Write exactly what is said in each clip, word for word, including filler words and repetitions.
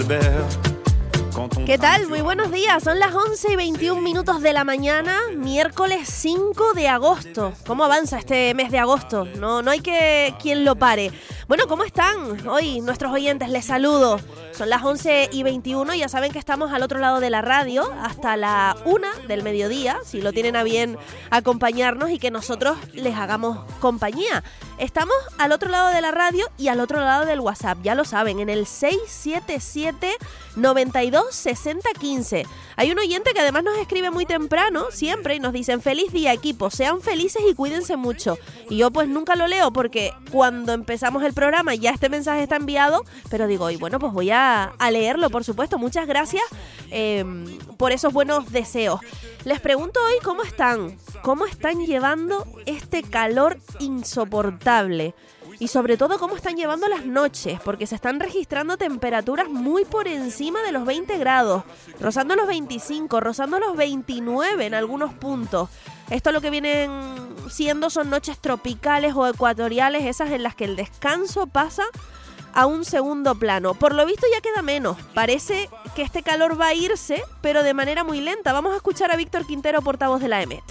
¿Qué tal? Muy buenos días. Son las once y veintiún minutos de la mañana, miércoles cinco de agosto. ¿Cómo avanza este mes de agosto? No, no hay que quien lo pare. Bueno, ¿cómo están hoy nuestros oyentes? Les saludo. Son las once y veintiuno, ya saben que estamos al otro lado de la radio hasta la una del mediodía, si lo tienen a bien acompañarnos y que nosotros les hagamos compañía. Estamos al otro lado de la radio y al otro lado del WhatsApp, ya lo saben, en el seis siete siete, noventa y dos, sesenta, quince. Hay un oyente que además nos escribe muy temprano, siempre, y nos dicen: feliz día, equipo, sean felices y cuídense mucho. Y yo pues nunca lo leo porque cuando empezamos el programa ya este mensaje está enviado, pero digo, y bueno, pues voy a, a leerlo, por supuesto. Muchas gracias eh, por esos buenos deseos. Les pregunto hoy cómo están, cómo están llevando este calor insoportable. Y sobre todo cómo están llevando las noches, porque se están registrando temperaturas muy por encima de los veinte grados, rozando los veinticinco, rozando los veintinueve en algunos puntos. Esto lo que vienen siendo son noches tropicales o ecuatoriales, esas en las que el descanso pasa a un segundo plano. Por lo visto ya queda menos. Parece que este calor va a irse, pero de manera muy lenta. Vamos a escuchar a Víctor Quintero, portavoz de la EMET.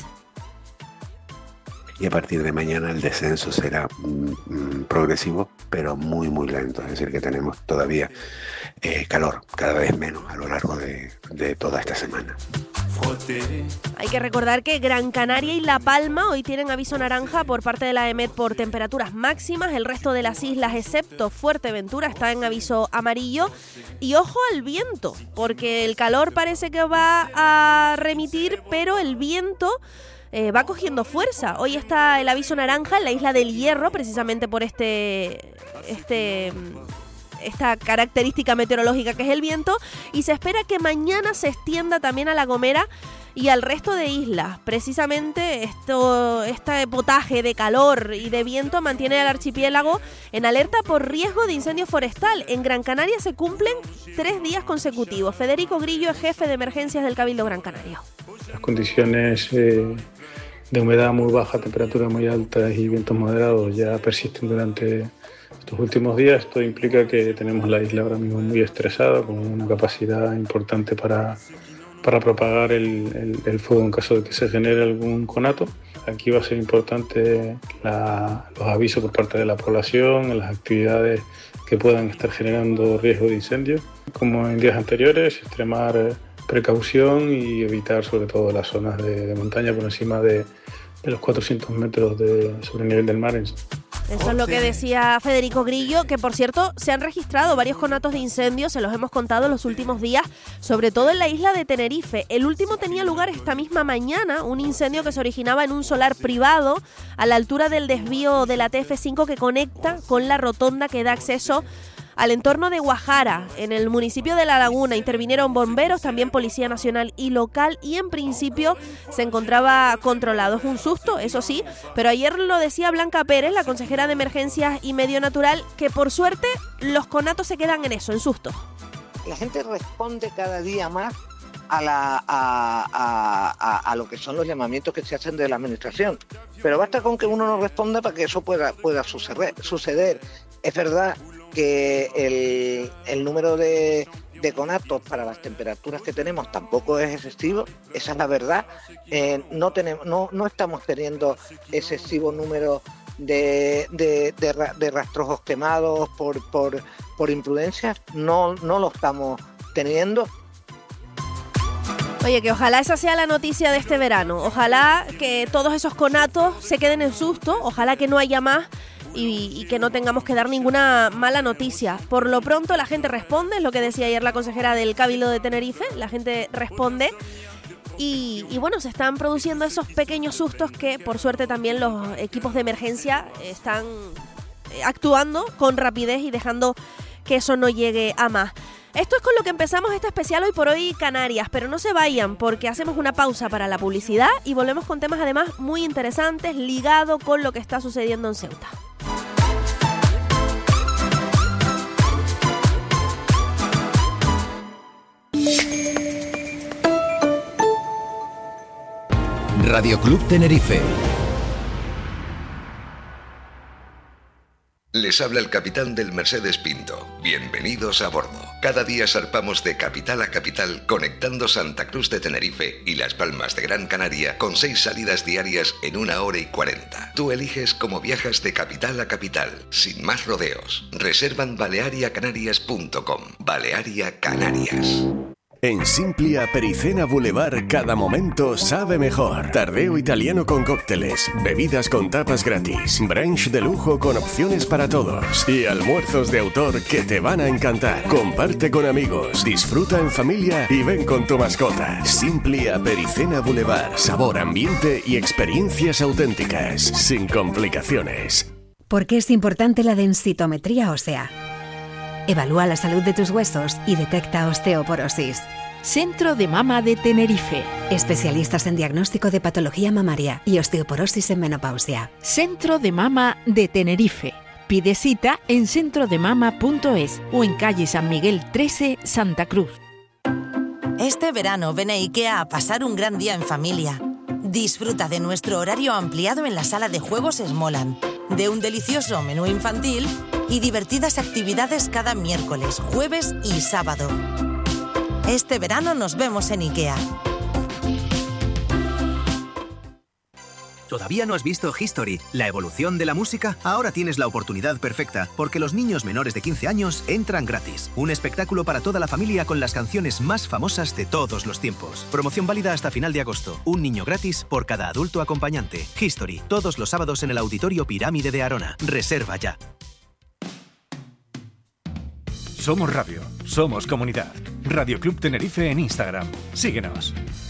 Y a partir de mañana el descenso será mm, progresivo, pero muy, muy lento. Es decir, que tenemos todavía eh, calor, cada vez menos a lo largo de, de toda esta semana. Hay que recordar que Gran Canaria y La Palma hoy tienen aviso naranja por parte de la EMET por temperaturas máximas. El resto de las islas, excepto Fuerteventura, está en aviso amarillo. Y ojo al viento, porque el calor parece que va a remitir, pero el viento Eh, va cogiendo fuerza. Hoy está el aviso naranja en la isla del Hierro, precisamente por este, este, esta característica meteorológica que es el viento, y se espera que mañana se extienda también a La Gomera y al resto de islas. Precisamente esto, este potaje de calor y de viento mantiene al archipiélago en alerta por riesgo de incendio forestal. En Gran Canaria se cumplen tres días consecutivos. Federico Grillo es jefe de emergencias del Cabildo Gran Canaria. Las condiciones eh, de humedad muy baja, temperaturas muy altas y vientos moderados ya persisten durante estos últimos días. Esto implica que tenemos la isla ahora mismo muy estresada, con una capacidad importante para, para propagar el, el, el fuego en caso de que se genere algún conato. Aquí va a ser importante la, los avisos por parte de la población en las actividades que puedan estar generando riesgo de incendio. Como en días anteriores, extremar precaución y evitar sobre todo las zonas de, de montaña por encima de, de los cuatrocientos metros de, sobre el nivel del mar. Eso es lo que decía Federico Grillo, que por cierto se han registrado varios conatos de incendio, se los hemos contado en los últimos días, sobre todo en la isla de Tenerife. El último tenía lugar esta misma mañana, un incendio que se originaba en un solar privado a la altura del desvío de la T F cinco que conecta con la rotonda que da acceso al entorno de Guajara, en el municipio de La Laguna. Intervinieron bomberos, también Policía Nacional y local, y en principio se encontraba controlado. Es un susto, eso sí, pero ayer lo decía Blanca Pérez, la consejera de Emergencias y Medio Natural, que por suerte los conatos se quedan en eso, en susto. La gente responde cada día más a, la, a, a, a, a lo que son los llamamientos que se hacen de la administración, pero basta con que uno no responda para que eso pueda, pueda suceder, suceder. Es verdad que el, el número de, de conatos para las temperaturas que tenemos tampoco es excesivo, esa es la verdad. Eh, no, tenemos, no, no estamos teniendo excesivo número de, de, de, de rastrojos quemados por, por, por imprudencia, no, no lo estamos teniendo. Oye, que ojalá esa sea la noticia de este verano, ojalá que todos esos conatos se queden en susto, ojalá que no haya más y, y que no tengamos que dar ninguna mala noticia. Por lo pronto la gente responde, es lo que decía ayer la consejera del Cabildo de Tenerife, la gente responde y, y bueno, se están produciendo esos pequeños sustos que por suerte también los equipos de emergencia están actuando con rapidez y dejando que eso no llegue a más. Esto es con lo que empezamos este especial Hoy por Hoy Canarias, pero no se vayan porque hacemos una pausa para la publicidad y volvemos con temas además muy interesantes ligado con lo que está sucediendo en Ceuta. Radio Club Tenerife. Les habla el capitán del Mercedes Pinto. Bienvenidos a bordo. Cada día zarpamos de capital a capital, conectando Santa Cruz de Tenerife y Las Palmas de Gran Canaria con seis salidas diarias en una hora y cuarenta. Tú eliges cómo viajas de capital a capital, sin más rodeos. Reserva en balearia canarias punto com. Balearia Canarias. En Simplia Pericena Boulevard cada momento sabe mejor. Tardeo italiano con cócteles, bebidas con tapas gratis, brunch de lujo con opciones para todos y almuerzos de autor que te van a encantar. Comparte con amigos, disfruta en familia y ven con tu mascota. Simplia Pericena Boulevard, sabor, ambiente y experiencias auténticas, sin complicaciones. ¿Por qué es importante la densitometría ósea? Evalúa la salud de tus huesos y detecta osteoporosis. Centro de Mama de Tenerife. Especialistas en diagnóstico de patología mamaria y osteoporosis en menopausia. Centro de Mama de Tenerife. Pide cita en centro de mama punto es o en calle San Miguel trece, Santa Cruz. Este verano ven a IKEA a pasar un gran día en familia. Disfruta de nuestro horario ampliado en la sala de juegos Smolan, de un delicioso menú infantil y divertidas actividades cada miércoles, jueves y sábado. Este verano nos vemos en IKEA. ¿Todavía no has visto History, la evolución de la música? Ahora tienes la oportunidad perfecta, porque los niños menores de quince años entran gratis. Un espectáculo para toda la familia con las canciones más famosas de todos los tiempos. Promoción válida hasta final de agosto. Un niño gratis por cada adulto acompañante. History, todos los sábados en el Auditorio Pirámide de Arona. Reserva ya. Somos radio, somos comunidad. Radio Club Tenerife en Instagram. Síguenos.